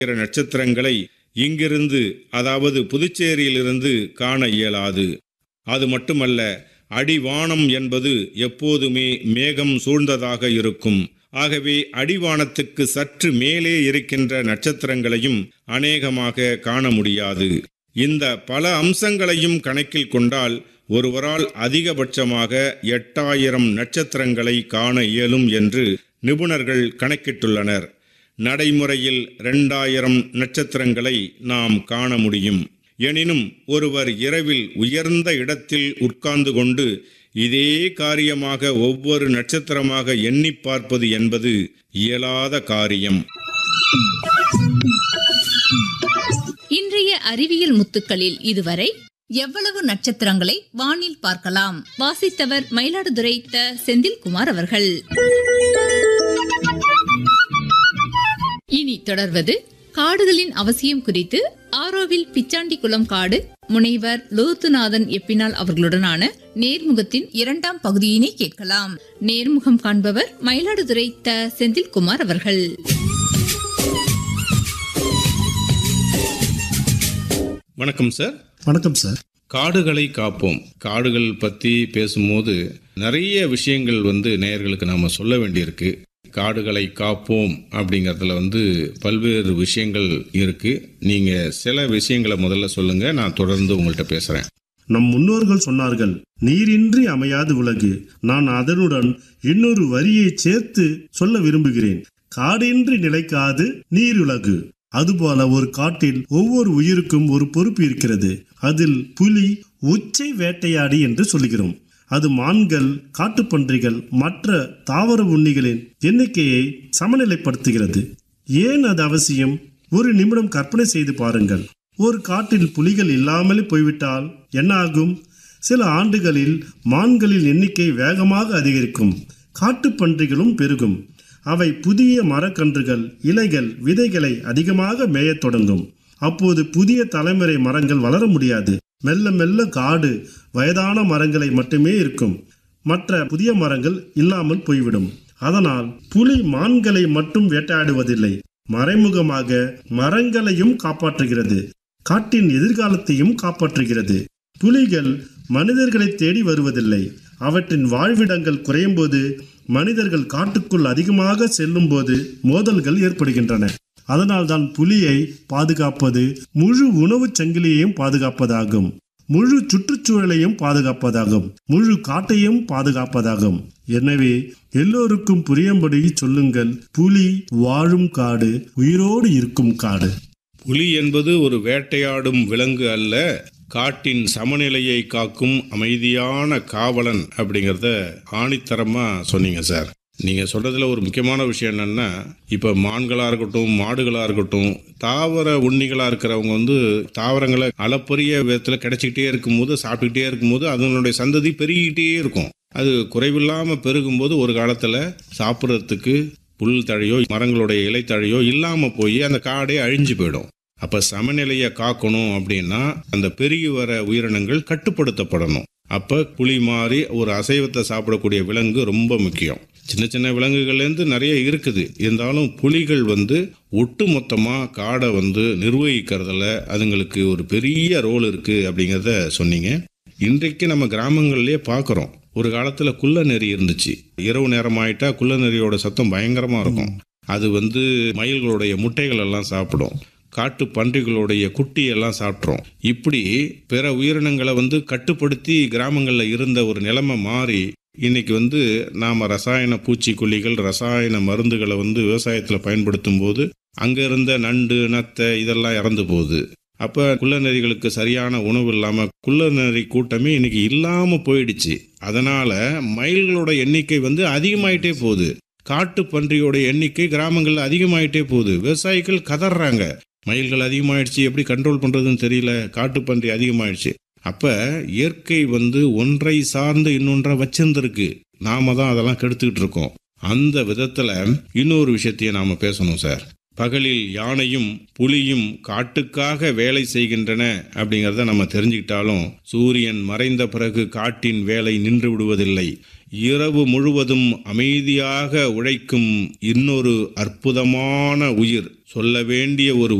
நட்சத்திரங்களை இங்கிருந்து, அதாவது புதுச்சேரியிலிருந்து காண இயலாது. அது மட்டுமல்ல, அடிவானம் என்பது எப்போதுமே மேகம் சூழ்ந்ததாக இருக்கும். ஆகவே அடிவானத்துக்கு சற்று மேலே இருக்கின்ற நட்சத்திரங்களையும் அநேகமாக காண முடியாது. இந்த பல அம்சங்களையும் கணக்கில் கொண்டால் ஒருவரால் அதிகபட்சமாக 8000 நட்சத்திரங்களை காண இயலும் என்று நிபுணர்கள் கணக்கிட்டுள்ளனர். நடைமுறையில் 2000 நட்சத்திரங்களை நாம் காண முடியும். எனினும் ஒருவர் இரவில் உயர்ந்த இடத்தில் உட்கார்ந்து கொண்டு இதே காரியமாக ஒவ்வொரு நட்சத்திரமாக எண்ணி பார்ப்பது என்பது இயலாத காரியம். இன்றைய அறிவியல் முத்துக்களில் இதுவரை எவ்வளவு நட்சத்திரங்களை வானில் பார்க்கலாம் வாசித்தவர் மயிலாடுதுறை த. செந்தில்குமார் அவர்கள். இனி தொடர்வது காடுகளின் அவசியம் குறித்து ஆரோவில் பிச்சாண்டிக்குளம் காடு முனைவர் லோத்துநாதன் எப்பினால் அவர்களுடனான நேர்முகத்தின் 2ஆம் பகுதியினை கேட்கலாம். நேர்முகம் காண்பவர் மயிலாடுதுறை த. செந்தில்குமார் அவர்கள். வணக்கம் சார். வணக்கம் சார். காடுகளை காப்போம். காடுகள் பற்றி பேசும்போது நிறைய விஷயங்கள் நேயர்களுக்கு நாம சொல்ல வேண்டியிருக்கு. காடுகளை காப்போம் அப்படிங்கறதுல பல்வேறு விஷயங்கள் இருக்கு. நீங்க சில விஷயங்களை முதல்ல சொல்லுங்க, நான் தொடர்ந்து உங்கள்கிட்ட பேசுறேன். நம் முன்னோர்கள் சொன்னார்கள், நீரின்றி அமையாது உலகு. நான் அதனுடன் இன்னொரு வரியை சேர்த்து சொல்ல விரும்புகிறேன். காடின்றி நிலைக்காது நீருலகு. அதுபோல ஒரு காட்டில் ஒவ்வொரு உயிருக்கும் ஒரு பொறுப்பு இருக்கிறது. அதில் புலி உச்சை வேட்டையாடி என்று சொல்கிறோம். அது மான்கள், காட்டுப்பன்றிகள், மற்ற தாவர உண்ணிகளின் எண்ணிக்கையை சமநிலைப்படுத்துகிறது. ஏன் அது அவசியம்? ஒரு நிமிடம் கற்பனை செய்து பாருங்கள். ஒரு காட்டில் புலிகள் இல்லாமல் போய்விட்டால் என்ன ஆகும்? சில ஆண்டுகளில் மான்களின் எண்ணிக்கை வேகமாக அதிகரிக்கும். காட்டுப்பன்றிகளும் பெருகும். அவை புதிய மரக்கன்றுகள், இலைகள், விதைகளை அதிகமாக மேயத் தொடங்கும். அப்போது புதிய தலைமுறை மரங்கள் வளர முடியாது. மெல்ல மெல்ல காடு வயதான மரங்களை மட்டுமே இருக்கும். மற்ற புதிய மரங்கள் இல்லாமல் போய்விடும். அதனால் புலி மான்களை மட்டும் வேட்டையாடுவதில்லை, மறைமுகமாக மரங்களையும் காப்பாற்றுகிறது, காட்டின் எதிர்காலத்தையும் காப்பாற்றுகிறது. புலிகள் மனிதர்களை தேடி வருவதில்லை. அவற்றின் வாழ்விடங்கள் குறையும் போது, மனிதர்கள் காட்டுக்குள் அதிகமாக செல்லும் போது மோதல்கள் ஏற்படுகின்றன. அதனால்தான் புலியை பாதுகாப்பது முழு உணவு சங்கிலியையும் பாதுகாப்பதாகும், முழு சுற்றுச்சூழலையும் பாதுகாப்பதாகும், முழு காட்டையும் பாதுகாப்பதாகும். எனவே எல்லோருக்கும் புரியும்படி சொல்லுங்கள், புலி வாழும் காடு, உயிரோடு இருக்கும் காடு. புலி என்பது ஒரு வேட்டையாடும் விலங்கு அல்ல, காட்டின் சமநிலையை காக்கும் அமைதியான காவலன் அப்படிங்கிறத ஆணித்தரமா சொன்னீங்க சார். நீங்க சொல்றதுல ஒரு முக்கியமான விஷயம் என்னன்னா, இப்ப மான்களா இருக்கட்டும், மாடுகளா இருக்கட்டும், தாவர உண்ணிகளா இருக்கிறவங்க தாவரங்களை அளப்பரிய விதத்துல கிடைச்சிக்கிட்டே இருக்கும்போது, சாப்பிட்டுக்கிட்டே இருக்கும்போது அதனுடைய சந்ததி பெருகிட்டே இருக்கும். அது குறைவில்லாம பெருகும்போது ஒரு காலத்துல சாப்பிட்றதுக்கு புல் தழையோ மரங்களுடைய இலை தழையோ இல்லாம போய் அந்த காடே அழிஞ்சு போயிடும். அப்ப சமநிலையை காக்கணும் அப்படின்னா அந்த பெருகி வர உயிரினங்கள் கட்டுப்படுத்தப்படணும். அப்ப புலி மாதிரி ஒரு அசைவத்தை சாப்பிடக்கூடிய விலங்கு ரொம்ப முக்கியம். சின்ன சின்ன விலங்குகள்லேருந்து நிறைய இருக்குது. இருந்தாலும் புலிகள் ஒட்டு மொத்தமா காடை நிர்வகிக்கிறதுல அதுங்களுக்கு ஒரு பெரிய ரோல் இருக்கு அப்படிங்கிறத சொன்னீங்க. இன்றைக்கு நம்ம கிராமங்கள்லயே பார்க்குறோம். ஒரு காலத்துல குள்ள நெறி இருந்துச்சு. இரவு நேரம் ஆயிட்டா குள்ள நெறியோட சத்தம் பயங்கரமா இருக்கும். அது மயில்களுடைய முட்டைகள் எல்லாம் சாப்பிடும், காட்டு பன்றிகளுடைய குட்டி எல்லாம் சாப்பிட்றோம். இப்படி பிற உயிரினங்களை கட்டுப்படுத்தி கிராமங்கள்ல இருந்த ஒரு நிலைமை மாறி இன்னைக்கு நாம ரசாயன பூச்சிக்கொல்லிகள், ரசாயன மருந்துகளை விவசாயத்துல பயன்படுத்தும் போது அங்க இருந்த நண்டு, நத்தை இதெல்லாம் இறந்து போகுது. அப்ப குள்ளநெறிகளுக்கு சரியான உணவு இல்லாம குள்ளநெறி கூட்டமே இன்னைக்கு இல்லாம போயிடுச்சு. அதனால மயில்களோட எண்ணிக்கை அதிகமாயிட்டே போகுது. காட்டு பன்றியோட எண்ணிக்கை கிராமங்கள்ல அதிகமாயிட்டே போகுது. விவசாயிகள் கதறாங்க, மயில்கள் அதிகமாயிடுச்சு, எப்படி கண்ட்ரோல் பண்றதுன்னு தெரியல, காட்டு பன்றி அதிகமாயிடுச்சு. அப்ப இயற்கை ஒன்றை சார்ந்து இன்னொன்றை வச்சிருந்திருக்கு. நாம தான் அதெல்லாம் கெடுத்துக்கிட்டு இருக்கோம். அந்த விதத்துல இன்னொரு விஷயத்தையும் நாம பேசணும் சார். பகலில் யானையும் புலியும் காட்டுக்காக வேலை செய்கின்றன அப்படிங்கிறத நம்ம தெரிஞ்சுக்கிட்டாலும், சூரியன் மறைந்த பிறகு காட்டின் வேலை நின்று விடுவதில்லை. இரவு முழுவதும் அமைதியாக உழைக்கும் இன்னொரு அற்புதமான உயிர் சொல்ல வேண்டிய ஒரு